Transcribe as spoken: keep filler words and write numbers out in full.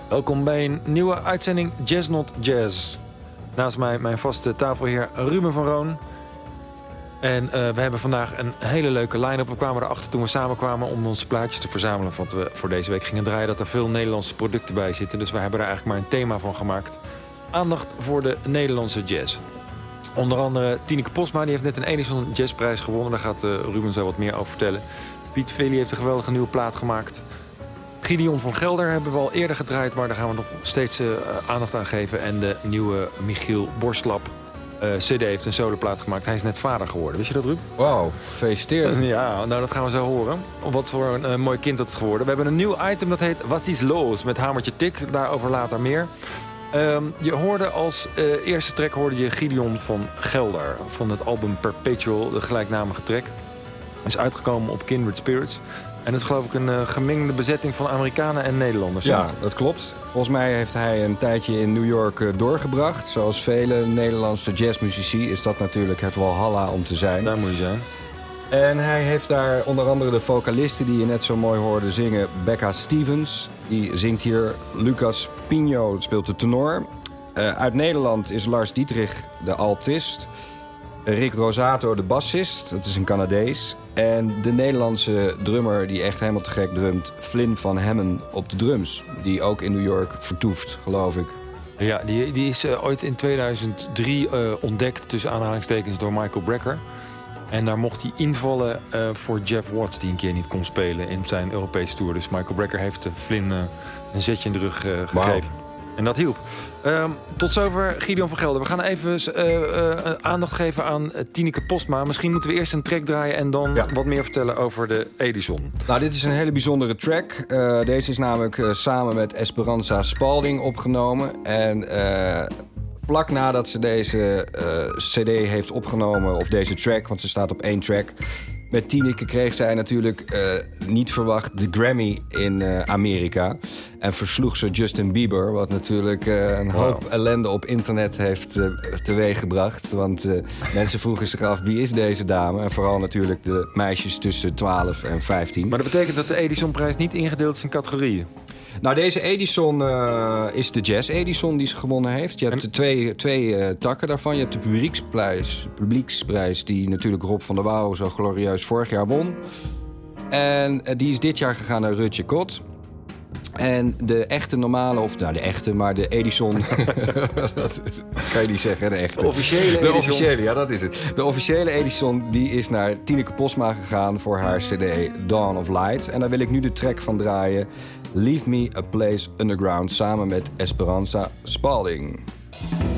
Welkom bij een nieuwe uitzending Jazz Not Jazz. Naast mij mijn vaste tafelheer Ruben van Roon. En uh, we hebben vandaag een hele leuke line-up. We kwamen erachter toen we samenkwamen om onze plaatjes te verzamelen. Want we voor deze week gingen draaien dat er veel Nederlandse producten bij zitten. Dus we hebben er eigenlijk maar een thema van gemaakt. Aandacht voor de Nederlandse jazz. Onder andere Tineke Postma, die heeft net een Edison Jazzprijs gewonnen. Daar gaat uh, Ruben zo wat meer over vertellen. Piet Veli heeft een geweldige nieuwe plaat gemaakt. Gideon van Gelder hebben we al eerder gedraaid, maar daar gaan we nog steeds uh, aandacht aan geven. En de nieuwe Michiel Borstlap uh, C D heeft een soloplaat gemaakt. Hij is net vader geworden. Wist je dat, Ruud? Wauw, gefeliciteerd. Ja, nou dat gaan we zo horen. Wat voor een uh, mooi kind dat is geworden. We hebben een nieuw item dat heet Was is los met Hamertje Tik. Daarover later meer. Um, je hoorde als uh, eerste track hoorde je Gideon van Gelder van het album Perpetual, de gelijknamige track. Is uitgekomen op Kindred Spirits. En dat is geloof ik een uh, gemengde bezetting van Amerikanen en Nederlanders. Ja, dat klopt. Volgens mij heeft hij een tijdje in New York uh, doorgebracht. Zoals vele Nederlandse jazzmuzici is dat natuurlijk het walhalla om te zijn. Daar moet je zijn. En hij heeft daar onder andere de vocalisten die je net zo mooi hoorde zingen. Becca Stevens, die zingt hier. Lucas Pinho speelt de tenor. Uh, uit Nederland is Lars Dietrich de altist. Rick Rosato de bassist, dat is een Canadees. En de Nederlandse drummer die echt helemaal te gek drumt, Flynn van Hemmen op de drums. Die ook in New York vertoeft, geloof ik. Ja, die, die is uh, ooit in tweeduizend drie uh, ontdekt, tussen aanhalingstekens, door Michael Brecker. En daar mocht hij invallen uh, voor Jeff Watts, die een keer niet kon spelen in zijn Europese tour. Dus Michael Brecker heeft uh, Flynn uh, een zetje in de rug uh, gegeven. Wow. En dat hielp. Um, tot zover Gideon van Gelder. We gaan even uh, uh, aandacht geven aan uh, Tineke Postma. Misschien moeten we eerst een track draaien en dan ja. wat meer vertellen over de Edison. Nou, dit is een hele bijzondere track. Uh, deze is namelijk uh, samen met Esperanza Spalding opgenomen. En uh, vlak nadat ze deze uh, cd heeft opgenomen, of deze track, want ze staat op één track. Met Tineke kreeg zij natuurlijk uh, niet verwacht de Grammy in uh, Amerika. En versloeg ze Justin Bieber, wat natuurlijk uh, een hoop wow. ellende op internet heeft uh, teweeggebracht. Want uh, mensen vroegen zich af, wie is deze dame? En vooral natuurlijk de meisjes tussen twaalf en vijftien. Maar dat betekent dat de Edisonprijs niet ingedeeld is in categorieën? Nou, deze Edison uh, is de Jazz Edison die ze gewonnen heeft. Je hebt de twee, twee uh, takken daarvan. Je hebt de publieksprijs, publieksprijs die natuurlijk Rob van der Wouw zo glorieus vorig jaar won. En uh, die is dit jaar gegaan naar Rutje Kot. En de echte normale, of nou de echte, maar de Edison... dat kan je niet zeggen, de echte. De officiële Edison. De officiële, ja, dat is het. De officiële Edison die is naar Tineke Postma gegaan voor haar cd Dawn of Light. En daar wil ik nu de track van draaien. Leave Me a Place Underground samen met Esperanza Spalding.